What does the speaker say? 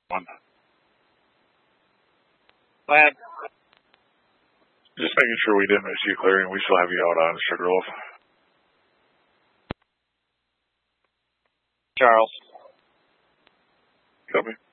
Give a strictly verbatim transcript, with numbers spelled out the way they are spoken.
One. Go ahead. Just making sure we didn't miss you, Clary, and we still have you out on Sugarloaf. Charles. Copy.